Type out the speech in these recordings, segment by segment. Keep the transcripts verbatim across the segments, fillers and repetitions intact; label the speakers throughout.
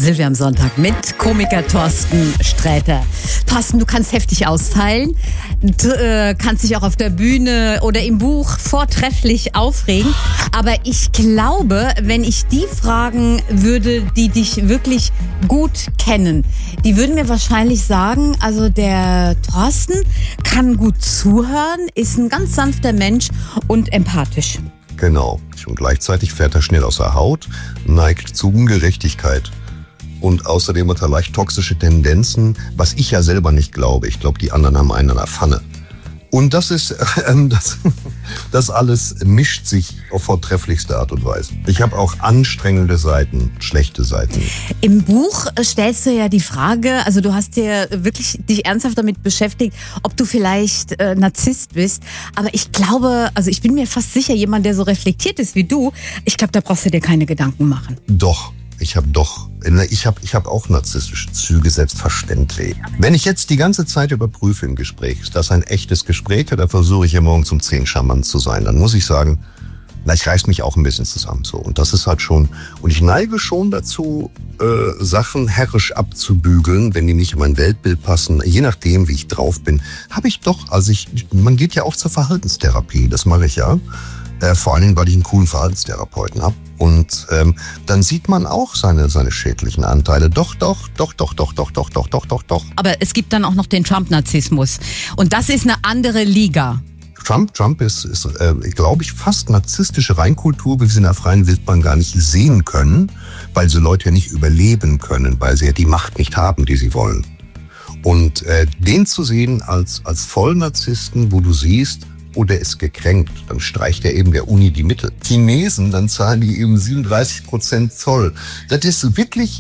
Speaker 1: Silvia am Sonntag mit Komiker Thorsten Sträter. Thorsten, du kannst heftig austeilen, du äh, kannst dich auch auf der Bühne oder im Buch vortrefflich aufregen. Aber ich glaube, wenn ich die fragen würde, die dich wirklich gut kennen, die würden mir wahrscheinlich sagen, also der Thorsten kann gut zuhören, ist ein ganz sanfter Mensch und empathisch.
Speaker 2: Genau. Und gleichzeitig fährt er schnell aus der Haut, neigt zu Ungerechtigkeit. Und außerdem hat er leicht toxische Tendenzen, was ich ja selber nicht glaube. Ich glaube, die anderen haben einen an der Pfanne. Und das ist, äh, das, das alles mischt sich auf vortrefflichste Art und Weise. Ich habe auch anstrengende Seiten, schlechte Seiten.
Speaker 1: Im Buch stellst du ja die Frage, also du hast dir wirklich dich ernsthaft damit beschäftigt, ob du vielleicht äh, Narzisst bist. Aber ich glaube, also ich bin mir fast sicher, jemand, der so reflektiert ist wie du, ich glaube, da brauchst du dir keine Gedanken machen.
Speaker 2: Doch. Ich habe doch, ich habe ich hab auch narzisstische Züge, selbstverständlich. Wenn ich jetzt die ganze Zeit überprüfe im Gespräch, ist das ein echtes Gespräch oder versuche ich ja morgen zum zehn charmant zu sein, dann muss ich sagen, na, ich reiß mich auch ein bisschen zusammen so. Und das ist halt schon, und ich neige schon dazu, äh, Sachen herrisch abzubügeln, wenn die nicht in mein Weltbild passen. Je nachdem, wie ich drauf bin, habe ich doch, also ich, man geht ja auch zur Verhaltenstherapie, das mache ich ja. Äh, vor allen Dingen, weil ich einen coolen Verhaltenstherapeuten habe. Und ähm, dann sieht man auch seine, seine schädlichen Anteile. Doch, doch, doch, doch, doch, doch, doch, doch, doch, doch, doch.
Speaker 1: Aber es gibt dann auch noch den Trump-Narzissmus. Und das ist eine andere Liga.
Speaker 2: Trump, Trump ist, ist äh, glaube ich, fast narzisstische Reinkultur, wie wir sie in der freien Wildbahn gar nicht sehen können, weil so Leute ja nicht überleben können, weil sie ja die Macht nicht haben, die sie wollen. Und äh, den zu sehen als, als Vollnarzissten, wo du siehst, oh, der ist gekränkt, dann streicht er eben der Uni die Mittel. Chinesen, dann zahlen die eben siebenunddreißig Prozent Zoll. Das ist wirklich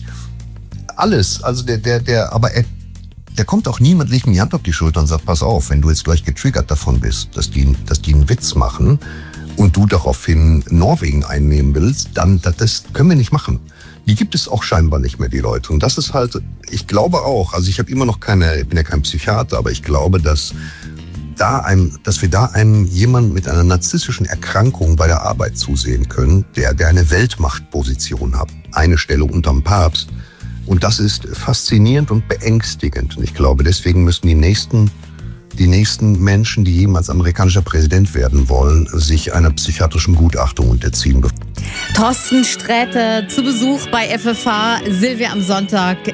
Speaker 2: alles. Also der, der, der, aber er, der kommt auch niemand, legt mir die Hand auf die Schulter und sagt, pass auf, wenn du jetzt gleich getriggert davon bist, dass die, dass die einen Witz machen und du daraufhin Norwegen einnehmen willst, dann, das, das können wir nicht machen. Die gibt es auch scheinbar nicht mehr, die Leute. Und das ist halt, ich glaube auch, also ich habe immer noch keine, ich bin ja kein Psychiater, aber ich glaube, dass da einem, dass wir da einem jemand mit einer narzisstischen Erkrankung bei der Arbeit zusehen können, der, der eine Weltmachtposition hat, eine Stelle unterm Papst. Und das ist faszinierend und beängstigend. Und ich glaube, deswegen müssen die nächsten, die nächsten Menschen, die jemals amerikanischer Präsident werden wollen, sich einer psychiatrischen Gutachtung unterziehen.
Speaker 1: Thorsten Sträter zu Besuch bei F F H, Silvia am Sonntag